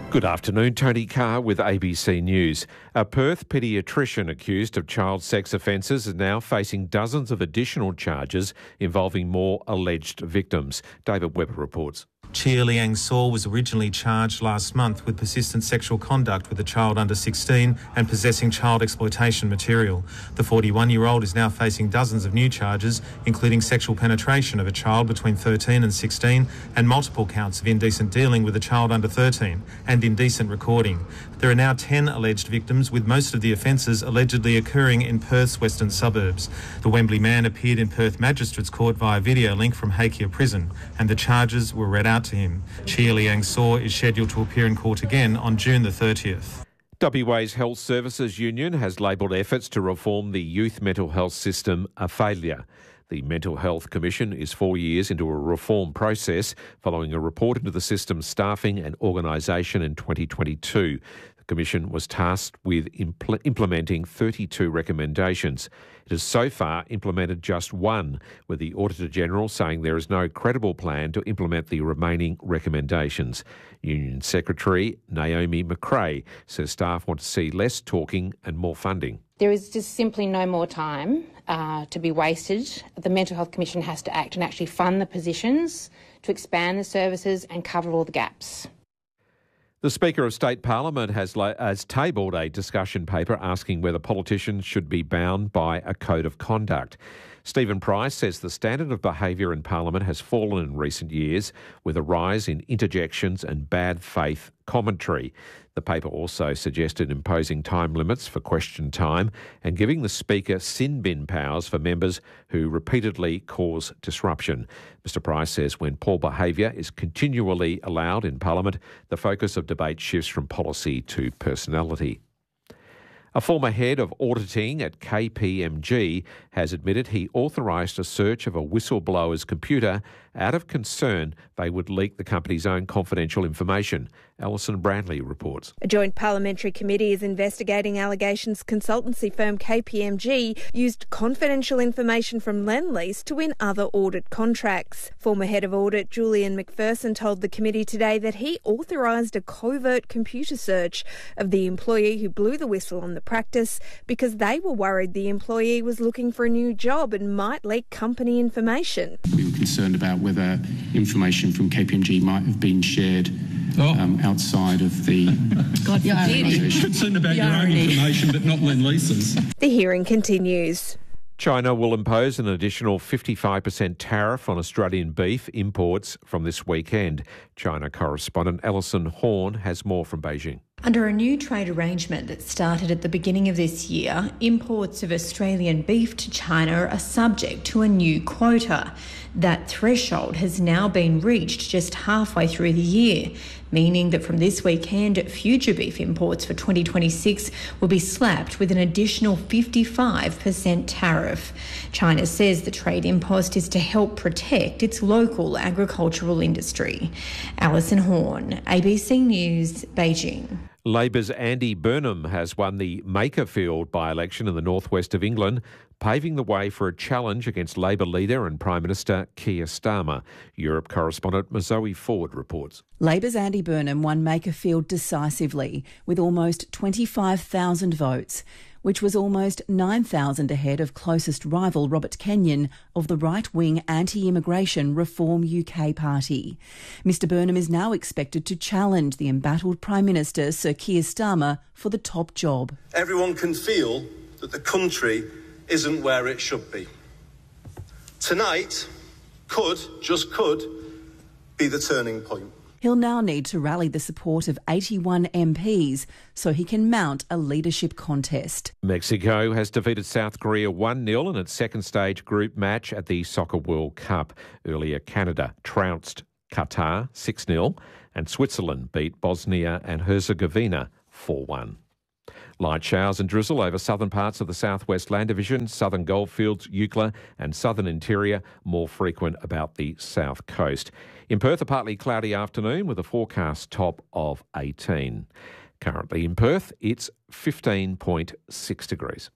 Good afternoon, Tony Carr with ABC News. A Perth paediatrician accused of child sex offences is now facing dozens of additional charges involving more alleged victims. David Webber reports. Chia Liang Saw was originally charged last month with persistent sexual conduct with a child under 16 and possessing child exploitation material. The 41-year-old is now facing dozens of new charges, including sexual penetration of a child between 13 and 16 and multiple counts of indecent dealing with a child under 13 and indecent recording. There are now 10 alleged victims, with most of the offences allegedly occurring in Perth's western suburbs. The Wembley man appeared in Perth Magistrates Court via video link from Hakea Prison, and the charges were read out to him. Chia Liang Saw is scheduled to appear in court again on June the 30th. WA's Health Services Union has labelled efforts to reform the youth mental health system a failure. The Mental Health Commission is 4 years into a reform process following a report into the system's staffing and organisation in 2022. The Commission was tasked with implementing 32 recommendations. It has so far implemented just one, with the Auditor-General saying there is no credible plan to implement the remaining recommendations. Union Secretary Naomi McRae says staff want to see less talking and more funding. There is just simply no more time to be wasted. The Mental Health Commission has to act and actually fund the positions to expand the services and cover all the gaps. The Speaker of State Parliament has tabled a discussion paper asking whether politicians should be bound by a code of conduct. Stephen Price says the standard of behaviour in Parliament has fallen in recent years, with a rise in interjections and bad faith commentary. The paper also suggested imposing time limits for question time and giving the Speaker sin bin powers for members who repeatedly cause disruption. Mr Price says when poor behaviour is continually allowed in Parliament, the focus of debate shifts from policy to personality. A former head of auditing at KPMG has admitted he authorised a search of a whistleblower's computer out of concern they would leak the company's own confidential information. Alison Brandley reports. A joint parliamentary committee is investigating allegations consultancy firm KPMG used confidential information from Lendlease to win other audit contracts. Former head of audit Julian McPherson told the committee today that he authorised a covert computer search of the employee who blew the whistle on the practice because they were worried the employee was looking for a new job and might leak company information. We were concerned about whether information from KPMG might have been shared outside of the organisation. Concerned about your own information but not Lendlease's. The hearing continues. China will impose an additional 55% tariff on Australian beef imports from this weekend. China correspondent Alison Horn has more from Beijing. Under a new trade arrangement that started at the beginning of this year, imports of Australian beef to China are subject to a new quota. That threshold has now been reached just halfway through the year, meaning that from this weekend, future beef imports for 2026 will be slapped with an additional 55% tariff. China says the trade impost is to help protect its local agricultural industry. Alison Horn, ABC News, Beijing. Labor's Andy Burnham has won the Makerfield by-election in the northwest of England, paving the way for a challenge against Labor leader and Prime Minister Keir Starmer. Europe correspondent Zoe Ford reports. Labor's Andy Burnham won Makerfield decisively with almost 25,000 votes, which was almost 9,000 ahead of closest rival Robert Kenyon of the right-wing anti-immigration Reform UK party. Mr Burnham is now expected to challenge the embattled Prime Minister Sir Keir Starmer for the top job. Everyone can feel that the country isn't where it should be. Tonight just could, be the turning point. He'll now need to rally the support of 81 MPs so he can mount a leadership contest. Mexico has defeated South Korea 1-0 in its second stage group match at the Soccer World Cup. Earlier, Canada trounced Qatar 6-0 and Switzerland beat Bosnia and Herzegovina 4-1. Light showers and drizzle over southern parts of the southwest land division, southern goldfields, Eucla and southern interior, more frequent about the south coast. In Perth, a partly cloudy afternoon with a forecast top of 18. Currently in Perth, it's 15.6 degrees.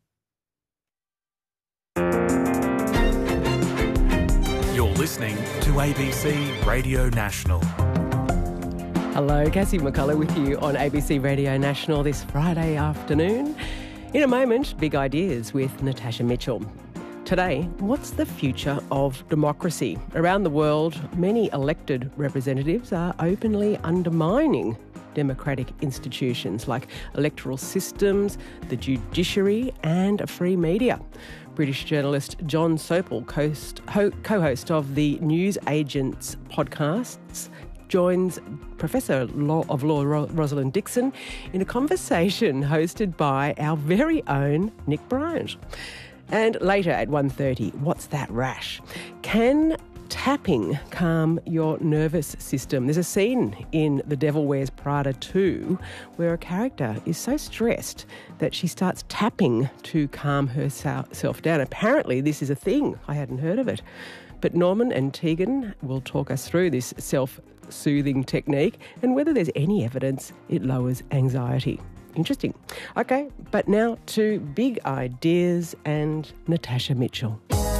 You're listening to ABC Radio National. Hello, Cassie McCullough with you on ABC Radio National this Friday afternoon. In a moment, big ideas with Natasha Mitchell. Today, what's the future of democracy? Around the world, many elected representatives are openly undermining democratic institutions like electoral systems, the judiciary and a free media. British journalist Jon Sopel, co-host of the News Agents podcasts, joins Professor of Law Rosalind Dixon in a conversation hosted by our very own Nick Bryant. And later at 1:30, what's that rash? Can tapping calm your nervous system? There's a scene in The Devil Wears Prada 2 where a character is so stressed that she starts tapping to calm herself down. Apparently this is a thing. I hadn't heard of it. But Norman and Tegan will talk us through this self-soothing technique and whether there's any evidence it lowers anxiety. Interesting. Okay, but now to big ideas and Natasha Mitchell.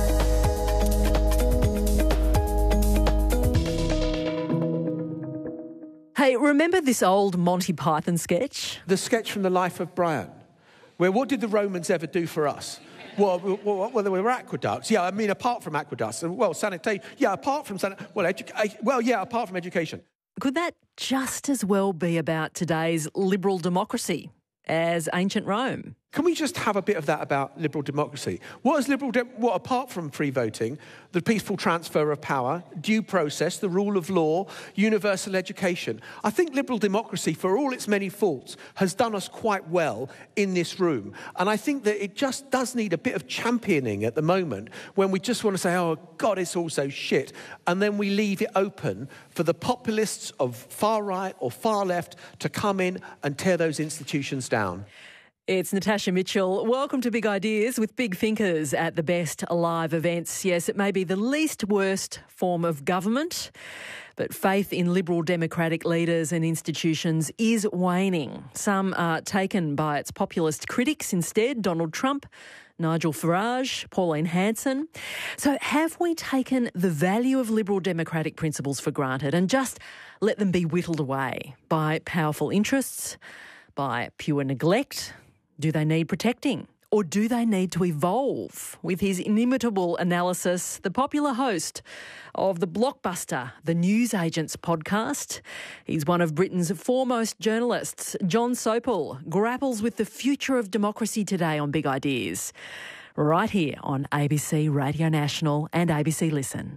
Hey, remember this old Monty Python sketch? The sketch from the life of Brian, where what did the Romans ever do for us? Well, there were aqueducts. Yeah, I mean, apart from aqueducts. Well, sanitation. Yeah, apart from apart from education. Could that just as well be about today's liberal democracy as ancient Rome? Can we just have a bit of that about liberal democracy? What is apart from free voting, the peaceful transfer of power, due process, the rule of law, universal education? I think liberal democracy, for all its many faults, has done us quite well in this room. And I think that it just does need a bit of championing at the moment when we just want to say, oh, God, it's all so shit. And then we leave it open for the populists of far right or far left to come in and tear those institutions down. It's Natasha Mitchell. Welcome to Big Ideas with big thinkers at the best live events. Yes, it may be the least worst form of government, but faith in liberal democratic leaders and institutions is waning. Some are taken by its populist critics instead, Donald Trump, Nigel Farage, Pauline Hanson. So have we taken the value of liberal democratic principles for granted and just let them be whittled away by powerful interests, by pure neglect? Do they need protecting? Or do they need to evolve? With his inimitable analysis, the popular host of the blockbuster The News Agents podcast, he's one of Britain's foremost journalists. Jon Sopel grapples with the future of democracy today on Big Ideas, right here on ABC Radio National and ABC Listen.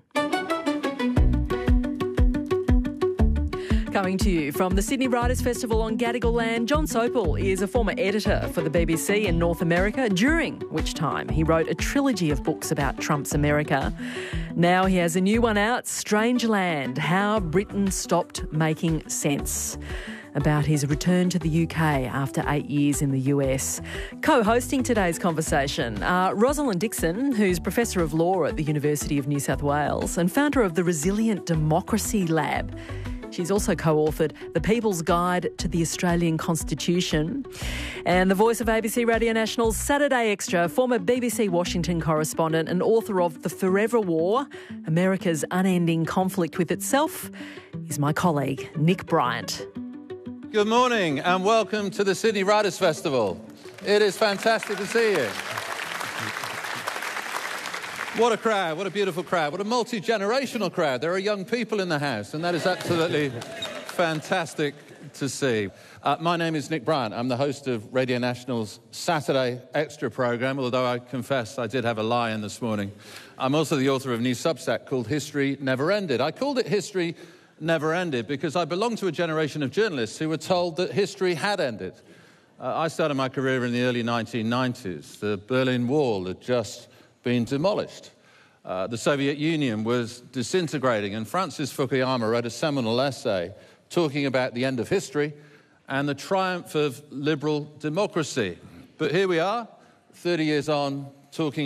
Coming to you from the Sydney Writers' Festival on Gadigal land, Jon Sopel is a former editor for the BBC in North America, during which time he wrote a trilogy of books about Trump's America. Now he has a new one out, Strangeland, How Britain Stopped Making Sense, about his return to the UK after 8 years in the US. Co-hosting today's conversation are Rosalind Dixon, who's Professor of Law at the University of New South Wales and founder of the Resilient Democracy Lab. She's also co-authored The People's Guide to the Australian Constitution. And the voice of ABC Radio National's Saturday Extra, former BBC Washington correspondent and author of The Forever War, America's Unending Conflict with Itself, is my colleague, Nick Bryant. Good morning and welcome to the Sydney Writers' Festival. It is fantastic to see you. What a crowd, what a beautiful crowd, what a multi-generational crowd. There are young people in the house, and that is absolutely fantastic to see. My name is Nick Bryant. I'm the host of Radio National's Saturday Extra programme, although I confess I did have a lie in this morning. I'm also the author of a new Substack called History Never Ended. I called it History Never Ended because I belong to a generation of journalists who were told that history had ended. I started my career in the early 1990s. The Berlin Wall had just been demolished. The Soviet Union was disintegrating, and Francis Fukuyama wrote a seminal essay talking about the end of history and the triumph of liberal democracy. But here we are, 30 years on, talking